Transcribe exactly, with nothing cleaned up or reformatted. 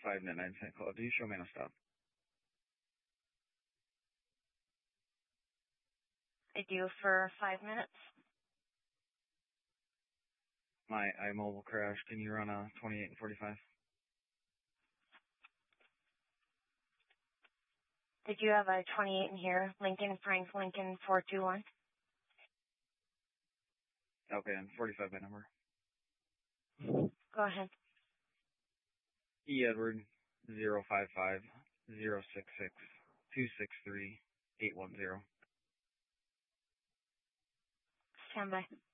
five net nine cent call. Do you show me on a stop? I do for five minutes. My iMobile crashed. Can you run a twenty-eight and forty-five? Did you have a twenty-eight in here? Lincoln Frank Lincoln four two one. Okay, and forty-five by number. Go ahead. E. Edward zero five five zero six six two six three eight one zero. Stand by.